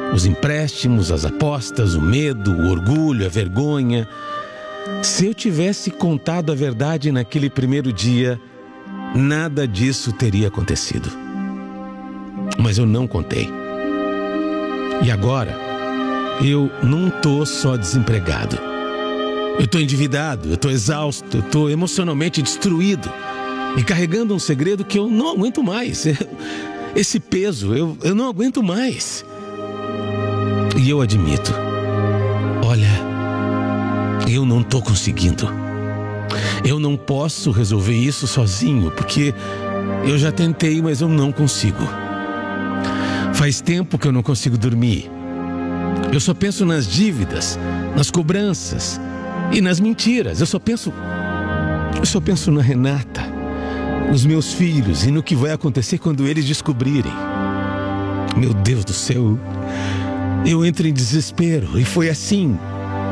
os empréstimos, as apostas, o medo, o orgulho, a vergonha. Se eu tivesse contado a verdade naquele primeiro dia, nada disso teria acontecido. Mas eu não contei. E agora, eu não estou só desempregado. Eu estou endividado, eu estou exausto, eu estou emocionalmente destruído e carregando um segredo que eu não aguento mais. Esse peso, eu não aguento mais. E eu admito, olha, eu não estou conseguindo. Eu não posso resolver isso sozinho, porque eu já tentei, mas eu não consigo. Faz tempo que eu não consigo dormir. Eu só penso nas dívidas, nas cobranças e nas mentiras. Eu só penso na Renata, nos meus filhos e no que vai acontecer quando eles descobrirem. Meu Deus do céu, eu entro em desespero. E foi assim,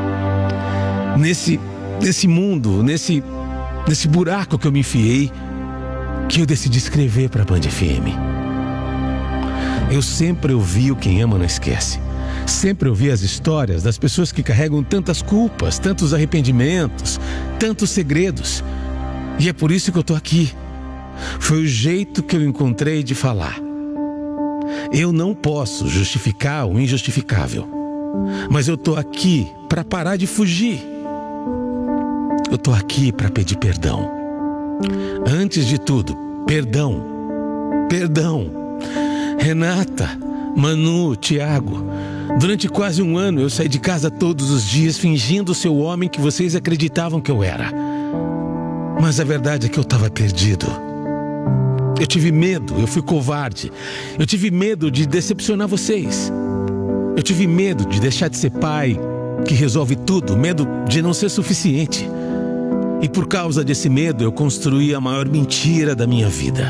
nesse mundo, nesse buraco que eu me enfiei, que eu decidi escrever para a Band FM. Eu sempre ouvi o Quem Ama Não Esquece. Sempre ouvi as histórias das pessoas que carregam tantas culpas, tantos arrependimentos, tantos segredos. E é por isso que eu estou aqui. Foi o jeito que eu encontrei de falar. Eu não posso justificar o injustificável, mas eu estou aqui para parar de fugir. Eu estou aqui para pedir perdão. Antes de tudo, perdão. Perdão. Renata, Manu, Tiago, durante quase um ano eu saí de casa todos os dias fingindo ser o homem que vocês acreditavam que eu era. Mas a verdade é que eu estava perdido. Eu tive medo, eu fui covarde. Eu tive medo de decepcionar vocês. Eu tive medo de deixar de ser pai que resolve tudo, medo de não ser suficiente. E por causa desse medo eu construí a maior mentira da minha vida.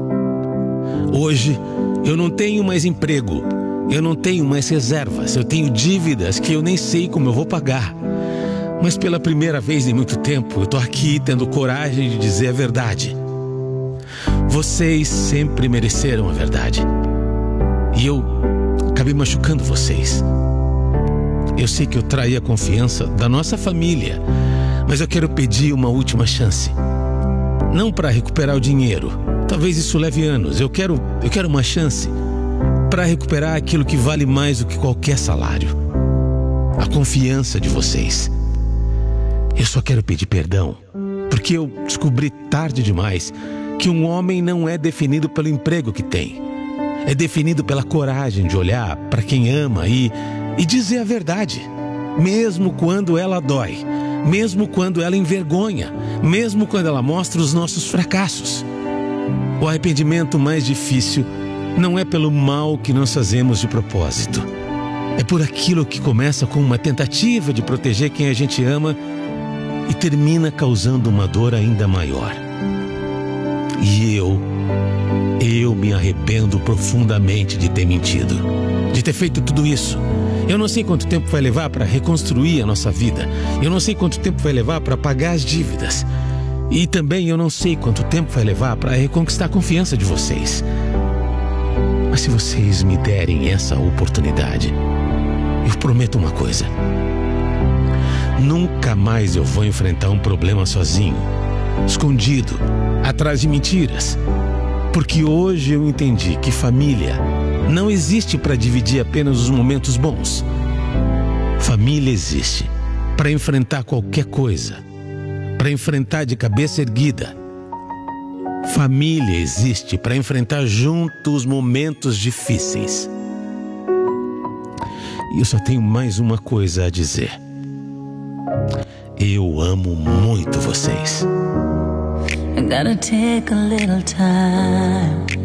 Hoje eu não tenho mais emprego, eu não tenho mais reservas, eu tenho dívidas que eu nem sei como eu vou pagar. Mas pela primeira vez em muito tempo eu tô aqui tendo coragem de dizer a verdade. Vocês sempre mereceram a verdade. E eu acabei machucando vocês. Eu sei que eu traí a confiança da nossa família, mas eu quero pedir uma última chance. Não para recuperar o dinheiro, talvez isso leve anos. Eu quero uma chance para recuperar aquilo que vale mais do que qualquer salário. A confiança de vocês. Eu só quero pedir perdão, porque eu descobri tarde demais que um homem não é definido pelo emprego que tem. É definido pela coragem de olhar para quem ama e dizer a verdade, mesmo quando ela dói, mesmo quando ela envergonha, mesmo quando ela mostra os nossos fracassos. O arrependimento mais difícil não é pelo mal que nós fazemos de propósito. É por aquilo que começa com uma tentativa de proteger quem a gente ama e termina causando uma dor ainda maior. E eu me arrependo profundamente de ter mentido, de ter feito tudo isso. Eu não sei quanto tempo vai levar para reconstruir a nossa vida. Eu não sei quanto tempo vai levar para pagar as dívidas. E também eu não sei quanto tempo vai levar para reconquistar a confiança de vocês. Mas se vocês me derem essa oportunidade, eu prometo uma coisa. Nunca mais eu vou enfrentar um problema sozinho, escondido, atrás de mentiras. Porque hoje eu entendi que família não existe para dividir apenas os momentos bons. Família existe para enfrentar qualquer coisa, para enfrentar de cabeça erguida. Família existe para enfrentar juntos os momentos difíceis. E eu só tenho mais uma coisa a dizer. Eu amo muito vocês. I gotta take a little time